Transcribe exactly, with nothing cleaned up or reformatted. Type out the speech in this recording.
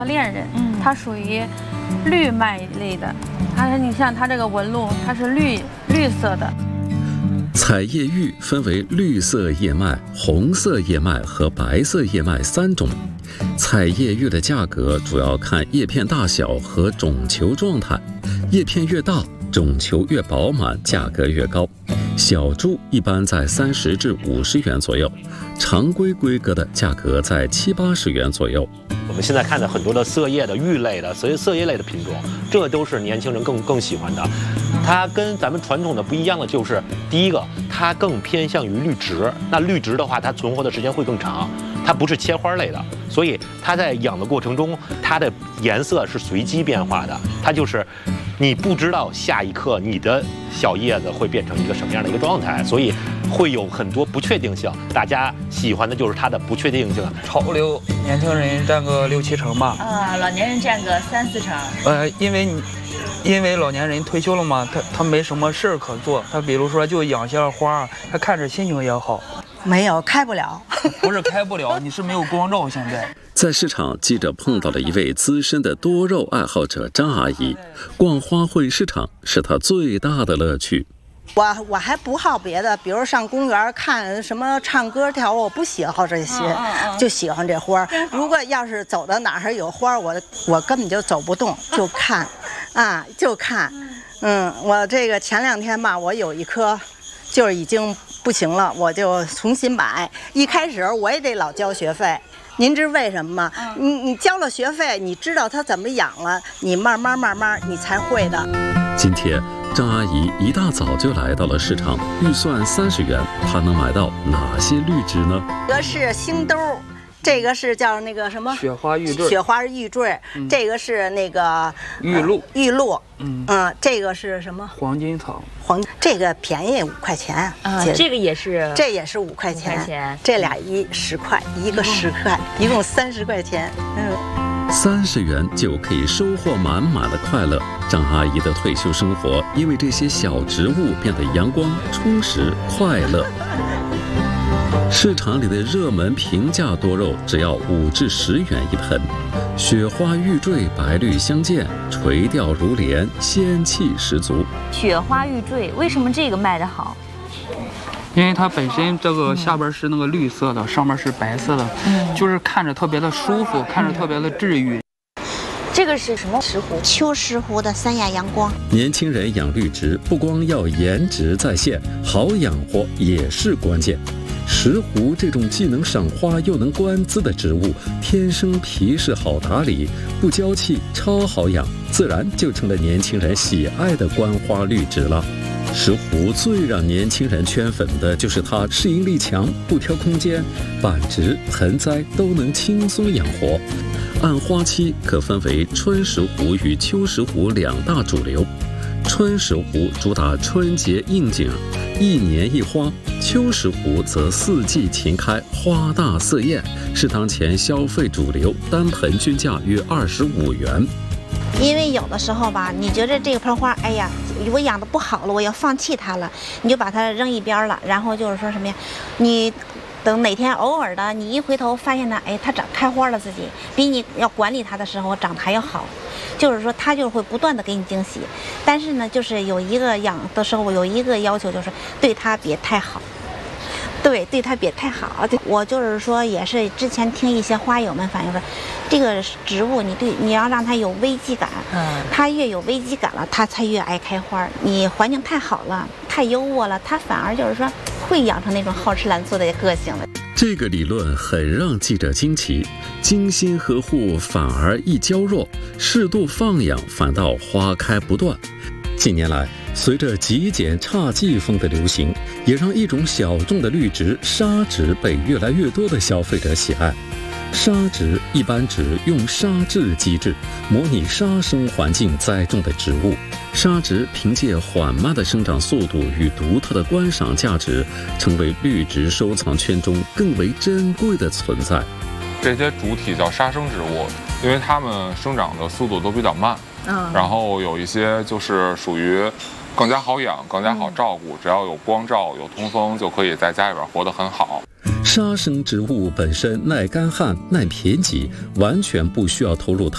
恋人，嗯，它属于绿麦类的。它是你像它这个纹路，它是绿绿色的。 彩叶玉分为绿色叶脉、红色叶脉和白色叶脉三种。彩叶玉的价格主要看叶片大小和种球状态，叶片越大，种球越饱满，价格越高。小株一般在三十至五十元左右，常规规格的价格在七八十元左右。 我们现在看的很多的色叶的玉类的，所以色叶类的品种，这都是年轻人更更喜欢的。它跟咱们传统的不一样的就是，第一个，它更偏向于绿植。那绿植的话，它存活的时间会更长，它不是切花类的，所以它在养的过程中，它的颜色是随机变化的。它就是你不知道下一刻你的小叶子会变成一个什么样的一个状态，所以会有很多不确定性。大家喜欢的就是它的不确定性。 潮流年轻人占个六七成吧， 啊，老年人占个三四成。 呃，因为你。因为老年人退休了嘛，他他没什么事儿可做，他比如说就养些花，他看着心情也好。 没有开不了， 不是开不了，你是没有光照。现在在市场，记者碰到了一位资深的多肉爱好者张阿姨。逛花卉市场是她最大的乐趣。 我我还不好别的，比如上公园看什么唱歌跳舞，我不喜好这些，嗯嗯、就喜欢这花。如果要是走到哪儿有花，我我根本就走不动，就看，啊，就看。嗯，我这个前两天吧，我有一棵，就是已经不行了，我就重新买。一开始我也得老交学费。您知为什么吗？你你交了学费，你知道它怎么养了，你慢慢慢慢你才会的。 今天张阿姨一大早就来到了市场，预算三十元，她能买到哪些绿植呢？ 这个是星兜，这个是叫那个什么雪花玉坠， 雪花玉坠，嗯、这个是那个玉露， 呃、玉露， 嗯嗯、呃，这个是什么？ 黄金草， 黄这个便宜五块钱啊，这个也是， 这也是五块钱， 块钱这俩一十块，一个十块，一共三十块钱，嗯。 三十元就可以收获满满的快乐。张阿姨的退休生活因为这些小植物变得阳光、充实、快乐。市场里的热门平价多肉只要五至十元一盆，雪花玉坠白绿相间，垂钓如莲，仙气十足。 雪花玉坠为什么这个卖得好？ 因为它本身这个下边是那个绿色的，上面是白色的，嗯，就是看着特别的舒服，看着特别的治愈。 这个是什么石斛？ 秋石斛的三亚阳光。 年轻人养绿植不光要颜值在线，好养活也是关键。石斛这种既能赏花又能观姿的植物，天生皮势好打理，不娇气，超好养，自然就成了年轻人喜爱的观花绿植了。石斛最让年轻人圈粉的就是它适应力强，不挑空间，板植、盆栽都能轻松养活。按花期可分为春石斛与秋石斛两大主流。春石斛主打春节应景，一年一花；秋石斛则四季勤开，花大色艳，是当前消费主流，单盆均价约二十五元。 因为有的时候吧，你觉得这个盆花，哎呀，我养的不好了，我要放弃它了，你就把它扔一边了。然后就是说什么呀，你等哪天偶尔的，你一回头发现它，哎，它长开花了，自己比你要管理它的时候长得还要好。就是说，它就会不断的给你惊喜。但是呢，就是有一个养的时候有一个要求，就是对它别太好。对，对它别太好。对，我就是说，也是之前听一些花友们反映说，这个植物你对你要让它有危机感，嗯，它越有危机感了，它才越爱开花。你环境太好了，太优渥了，它反而就是说会养成那种好吃懒做的个性了。 这个理论很让记者惊奇，精心呵护反而易娇弱，适度放养反倒花开不断。近年来，随着极简侘寂风的流行，也让一种小众的绿植沙植被越来越多的消费者喜爱。沙植一般指用沙质机制模拟沙生环境栽种的植物。沙植凭借缓慢的生长速度与独特的观赏价值，成为绿植收藏圈中更为珍贵的存在。 这些主体叫沙生植物，因为它们生长的速度都比较慢，嗯，然后有一些就是属于更加好养、更加好照顾，只要有光照、有通风，就可以在家里边活得很好。 沙生植物本身耐干旱、耐贫瘠，完全不需要投入太